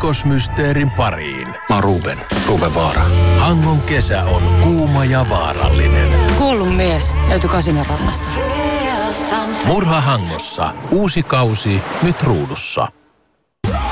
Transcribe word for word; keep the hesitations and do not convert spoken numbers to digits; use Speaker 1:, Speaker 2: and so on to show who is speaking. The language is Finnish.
Speaker 1: rikosmysteerin pariin.
Speaker 2: Mä oon Ruben, Ruben Vaara.
Speaker 1: Hangon kesä on kuuma ja vaarallinen.
Speaker 3: Kuollut mies löytyi Kasinorannasta.
Speaker 1: Murha Hangossa. Uusi kausi nyt ruudussa.